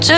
to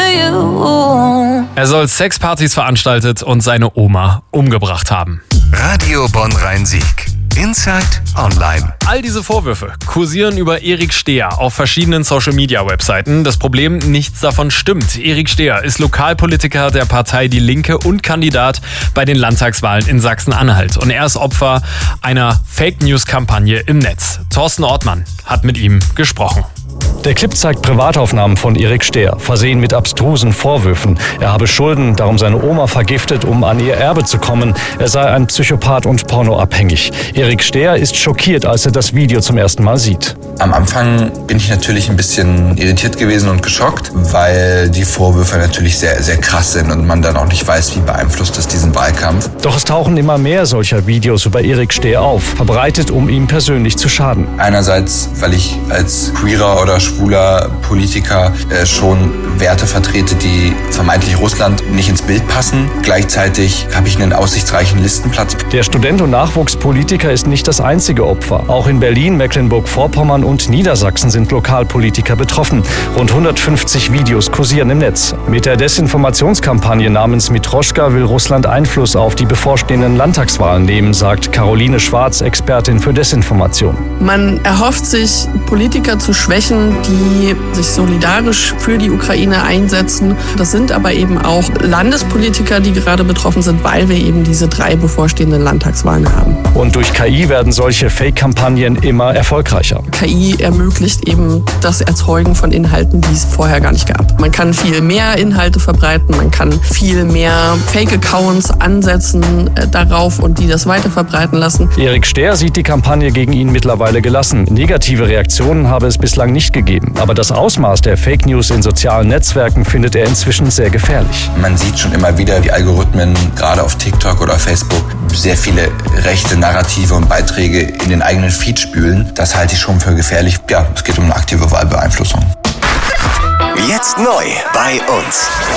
you. Er soll Sexpartys veranstaltet und seine Oma umgebracht haben. Radio Bonn-Rhein-Sieg. Inside Online. All diese Vorwürfe kursieren über Erik Steher auf verschiedenen Social-Media-Webseiten. Das Problem, nichts davon stimmt. Erik Steher ist Lokalpolitiker der Partei Die Linke und Kandidat bei den Landtagswahlen in Sachsen-Anhalt. Und er ist Opfer einer Fake-News-Kampagne im Netz. Thorsten Ortmann hat mit ihm gesprochen. Der Clip zeigt Privataufnahmen von Erik Steher, versehen mit abstrusen Vorwürfen. Er habe Schulden, darum seine Oma vergiftet, um an ihr Erbe zu kommen. Er sei ein Psychopath und pornoabhängig. Erik Steher ist schockiert, als er das Video zum ersten Mal sieht. Am Anfang bin ich natürlich ein bisschen irritiert gewesen und geschockt, weil die Vorwürfe natürlich sehr, sehr krass sind und man dann auch nicht weiß, wie beeinflusst es diesen Wahlkampf. Doch es tauchen immer mehr solcher Videos über Erik Steher auf, verbreitet, um ihm persönlich zu schaden. Einerseits, weil ich als queerer oder schwuler Politiker schon Werte vertrete, die vermeintlich Russland nicht ins Bild passen. Gleichzeitig habe ich einen aussichtsreichen Listenplatz. Der Student und Nachwuchspolitiker ist nicht das einzige Opfer. Auch in Berlin, Mecklenburg-Vorpommern und Niedersachsen sind Lokalpolitiker betroffen. Rund 150 Videos kursieren im Netz. Mit der Desinformationskampagne namens Mitroschka will Russland Einfluss auf die bevorstehenden Landtagswahlen nehmen, sagt Caroline Schwarz, Expertin für Desinformation. Man erhofft sich, Politiker zu schwächen, die sich solidarisch für die Ukraine einsetzen. Das sind aber eben auch Landespolitiker, die gerade betroffen sind, weil wir eben diese 3 bevorstehenden Landtagswahlen haben. Und durch KI werden solche Fake-Kampagnen immer erfolgreicher. KI ermöglicht eben das Erzeugen von Inhalten, die es vorher gar nicht gab. Man kann viel mehr Inhalte verbreiten, man kann viel mehr Fake-Accounts ansetzen darauf und die das weiter verbreiten lassen. Erik Steher sieht die Kampagne gegen ihn mittlerweile gelassen. Negative Reaktionen habe es bislang nicht gegeben. Aber das Ausmaß der Fake News in sozialen Netzwerken findet er inzwischen sehr gefährlich. Man sieht schon immer wieder, wie Algorithmen gerade auf TikTok oder Facebook sehr viele rechte Narrative und Beiträge in den eigenen Feed spülen. Das halte ich schon für gefährlich. Ja, es geht um eine aktive Wahlbeeinflussung. Jetzt neu bei uns.